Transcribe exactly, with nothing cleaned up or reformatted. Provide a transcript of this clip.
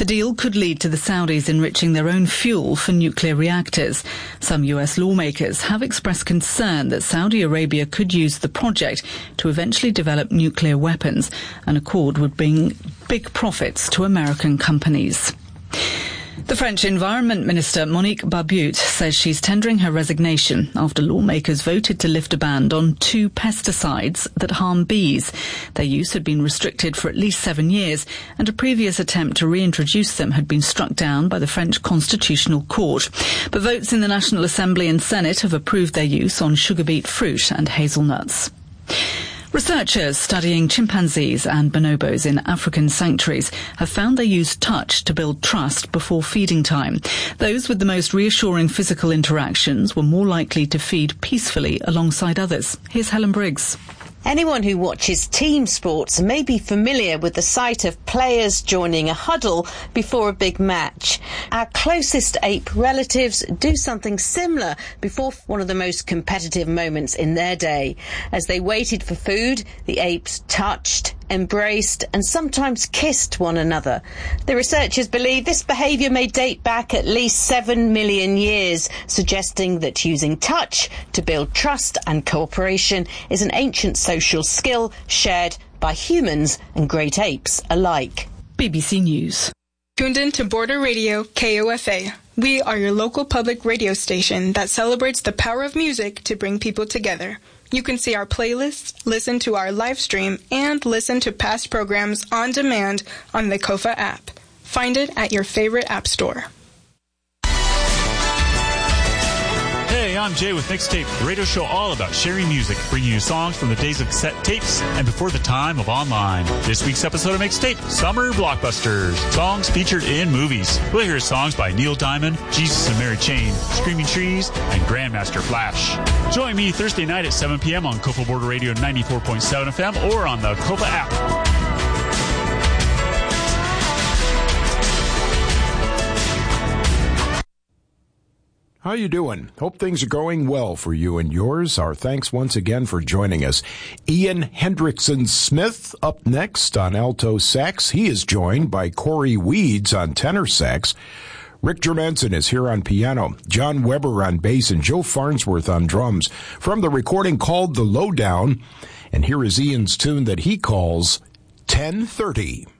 The deal could lead to the Saudis enriching their own fuel for nuclear reactors. Some U S lawmakers have expressed concern that Saudi Arabia could use the project to eventually develop nuclear weapons. An accord would bring big profits to American companies. The French Environment Minister, Monique Barbutte, says she's tendering her resignation after lawmakers voted to lift a ban on two pesticides that harm bees. Their use had been restricted for at least seven years, and a previous attempt to reintroduce them had been struck down by the French Constitutional Court. But votes in the National Assembly and Senate have approved their use on sugar beet fruit and hazelnuts. Researchers studying chimpanzees and bonobos in African sanctuaries have found they use touch to build trust before feeding time. Those with the most reassuring physical interactions were more likely to feed peacefully alongside others. Here's Helen Briggs. Anyone who watches team sports may be familiar with the sight of players joining a huddle before a big match. Our closest ape relatives do something similar before one of the most competitive moments in their day. As they waited for food, the apes touched, embraced and sometimes kissed one another. The researchers believe this behaviour may date back at least seven million years, suggesting that using touch to build trust and cooperation is an ancient social skill shared by humans and great apes alike. B B C News. Tuned in to Border Radio K O F A. We are your local public radio station that celebrates the power of music to bring people together. You can see our playlists, listen to our live stream, and listen to past programs on demand on the K O F A app. Find it at your favorite app store. Hey, I'm Jay with Mixtape, the radio show all about sharing music, bringing you songs from the days of cassette tapes and before the time of online. This week's episode of Mixtape, Summer Blockbusters, songs featured in movies. We'll hear songs by Neil Diamond, Jesus and Mary Chain, Screaming Trees, and Grandmaster Flash. Join me Thursday night at seven p.m. on K O F A Border Radio ninety-four point seven F M or on the K O F A app. How you doing? Hope things are going well for you and yours. Our thanks once again for joining us. Ian Hendrickson-Smith up next on alto sax. He is joined by Corey Weeds on tenor sax. Rick Germanson is here on piano, John Weber on bass, and Joe Farnsworth on drums. From the recording called The Lowdown, and here is Ian's tune that he calls ten thirty.